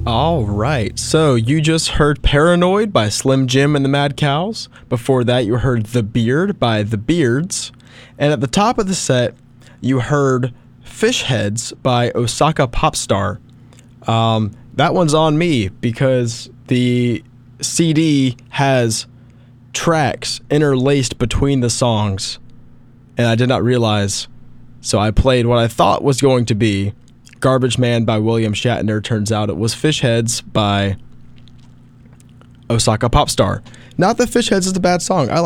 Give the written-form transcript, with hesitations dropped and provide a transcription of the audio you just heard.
All right, so you just heard Paranoid by Slim Jim and the Mad Cows. Before that, you heard The Beard by The Beards. And at the top of the set, you heard Fish Heads by Osaka Popstar. That one's on me because the CD has tracks interlaced between the songs, and I did not realize. So I played what I thought was going to be Garbage Man by William Shatner. Turns out it was Fish Heads by Osaka Popstar. Not that Fish Heads is a bad song. I